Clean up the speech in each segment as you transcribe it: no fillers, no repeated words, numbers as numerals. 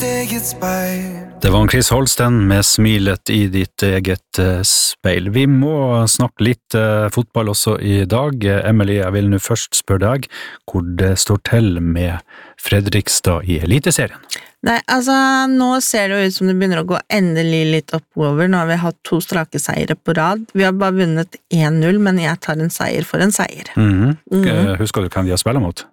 Det var Chris Holsten med smilet i ditt eget speil. Vi må snakke litt fotball også i dag. Emily, jeg vil nå først spørre deg hvor det står til med Fredrikstad i Eliteserien. Nei, altså nå ser det jo ut som det begynner å gå endelig litt oppover. Nå har vi hatt 2 strake seire på rad. Vi har bare vunnet 1-0, men jeg tar en seier for en seier. Husker du hvem de har spillet mot?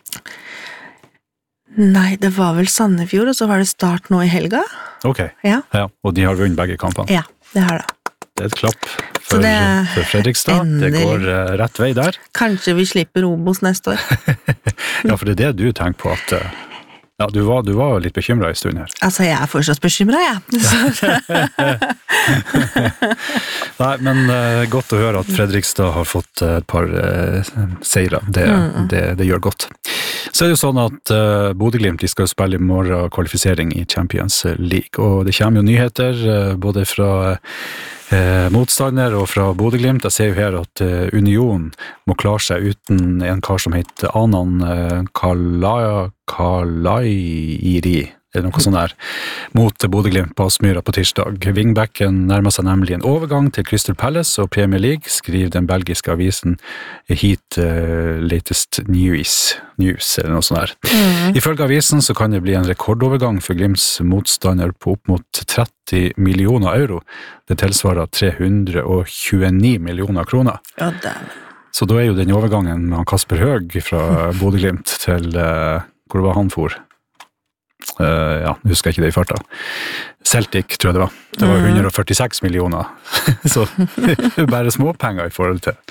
Nei, det var vel Sandefjord, og så var det Start nå i helga. Ok, ja, og de har vunnet begge kampene. Ja, det har det. Det et klapp for Fredrikstad. Det går rett vei der. Kanskje vi slipper Obos neste år. Ja, for det det du tenker på at... Ja, du var litt bekymret i stund her. Altså, jeg fortsatt bekymret, ja. Nei, men godt å høre at Fredrikstad har fått et par seirer. Det gjør godt. Så det jo sånn at Bodø/Glimt skal spille i morgen kvalifisering i Champions League, og det kommer jo nyheter både fra motstander og fra Bodø/Glimt. Jeg ser jo her at Union må klare seg uten en kar som heter Anan Kalairi, eller noe sånt der, mot Bodø/Glimt på Aspmyra på tirsdag. Wingbacken nærmer seg nemlig en overgang til Crystal Palace og Premier League, skriver den belgiske avisen Heat Latest News, eller noe sånt der. Ifølge avisen så kan det bli en rekordovergang for Glimts motstander på opp mot 30 millioner euro. Det tilsvarer 329 millioner kroner. Ja, det. Så da jo den overgangen med Kasper Høeg fra Bodø/Glimt til, hvor var han for? Ja, husker jeg ikke det i farta. Celtic, tror jeg det var. Det var 146 millioner. Så det bare småpenger i forhold til.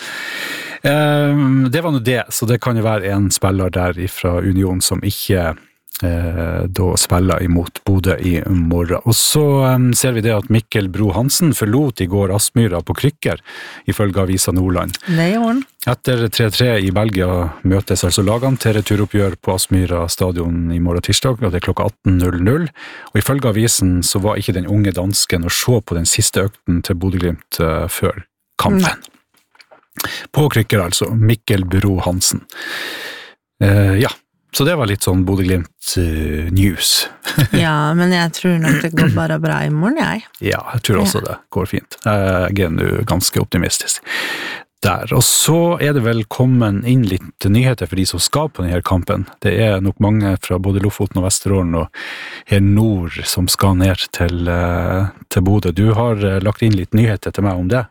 Det var nå det, så det kan jo være en spiller der fra Union som ikke da spiller imot Bodø i morgen. Og så ser vi det at Mikkel Bro Hansen forlot i går Aspmyra på krykker, ifølge avisa Nordland. Det gjorde han. Etter 3-3 i Belgia møtes altså lagene til returoppgjør på Aspmyra stadion i morgen tirsdag, og det klokka 18.00. Og ifølge avisen så var ikke den unge dansken å se på den siste økten til Bodø/Glimt før kampen. På krykker altså, Mikkel Bro Hansen. Ja. Så det var litt sånn Bodø/Glimt news. Ja, men jeg tror nok det går bare bra i morgen, jeg. Ja, jeg tror også det går fint. Jeg nå ganske optimistisk der. Og så det vel kommet inn litt nyheter for de som skal på denne kampen. Det nok mange fra både Lofoten og Vesterålen og her nord som skal ned til Bodø. Du har lagt inn litt nyheter til meg om det.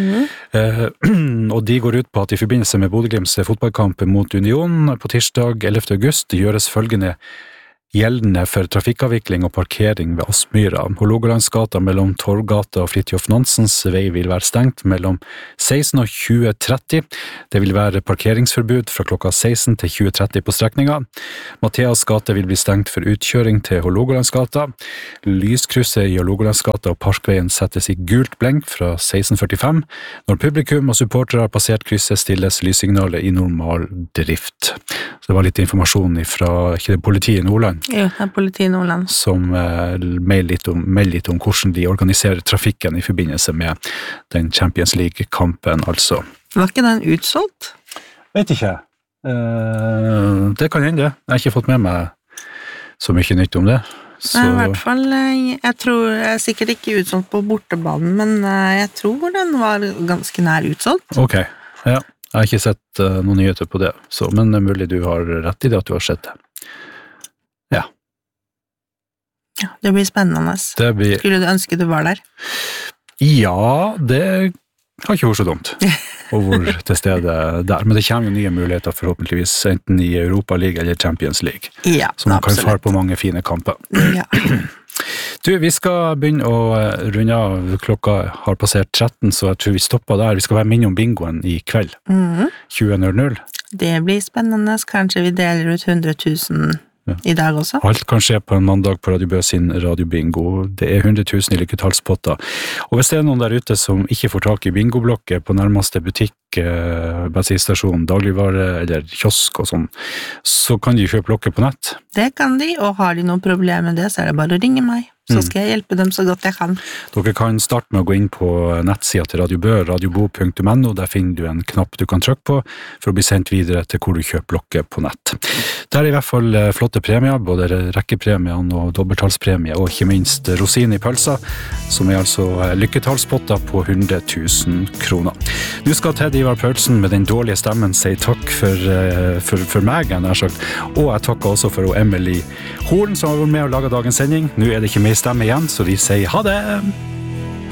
Og de går ut på at i forbindelse med Bodø/Glimts fotballkamp mot Union på tirsdag 11. august gjøres følgende gjeldende for trafikkavvikling og parkering ved Aspmyra. Hålogalandsgata mellom Torvgata og Fridtjof Nansens vei vil være stengt mellom 16 og 20.30. Det vil være parkeringsforbud fra klokka 16 til 20.30 på strekninga. Mathias gate vil bli stengt for utkjøring til Hålogalandsgata. Lyskrysset i Hålogalandsgata og Parkveien settes i gult blenk fra 16.45. Når publikum og supportere har passert krysset, stilles lyssignalet i normal drift. Så det var litt informasjon fra politiet i Nordland. Jo, det politiet i Nordland. Som melder litt om hvordan de organiserer trafikken i forbindelse med den Champions League-kampen, altså. Var ikke den utsolgt? Vet ikke. Det kan hende. Jeg har ikke fått med meg så mye nytt om det. Så... Nei, i hvert fall, jeg tror sikkert ikke utsolgt på bortebanen, men jeg tror den var ganske nær utsolgt. Ok, ja. Jeg har ikke sett noen nyheter på det, så, men det mulig du har rett i det at du har sett det. Ja. Ja, det blir spennende. Skulle du ønske du var der? Ja, det har ikke vært så dumt å være til stede der. Men det kommer jo nye muligheter forhåpentligvis, enten i Europa League eller Champions League. Ja, så man kan fare på mange fine kamper. Ja. Du, vi skal begynne å runde av. Klokka har passert 13, så jeg tror vi stopper der. Vi skal være minne om bingoen i kveld. 20.00. Det blir spennende. Kanskje vi deler ut 100 000 i dag også. Alt kan skje på en mandag på Radio Bø sin radiobingo. Det 100 000 i lykketallspotter. Og hvis det noen der ute som ikke får tak i bingoblokket på nærmeste butikk, bensinstasjon, dagligvare eller kiosk og sånn, så kan de kjøpe blokket på nett. Det kan de, og har de noen problemer med det, så det bare å ringe meg. Så skal jeg hjelpe dem så godt jeg kan. Dere kan starte med å gå inn på nettsida til Radio Bø, radiobo.no. Der finner du en knapp du kan trykke på for å bli sendt videre til hvor du kjøper blokket på nett. minst. Det I hvert fall flotte premier, både rekkepremiene og dobbelttalspremier, og ikke minst rosin I pølsa, som altså lykketallspotter på 100 000 kroner. Nå skal Ted Ivar Paulsen med den dårlige stemmen si takk for meg, jeg har sagt, og jeg takker også for Emily Horn, som har vært med og laget dagens sending. Nå det ikke mer stemme igjen, så de sier ha det!